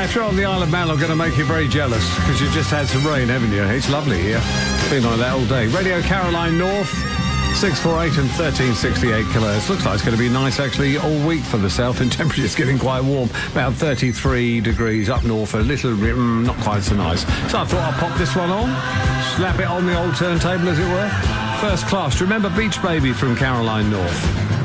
if you're on the Isle of Man, I'm going to make you very jealous because you've just had some rain, haven't you? It's lovely here. Been like that all day. Radio Caroline North, 648 and 1368 kilohertz. Looks like it's going to be nice actually all week for the south, and temperature's getting quite warm. About 33 degrees up north, a little bit, not quite so nice. So I thought I'd pop this one on, slap it on the old turntable as it were. First class. Do you remember Beach Baby from Caroline North?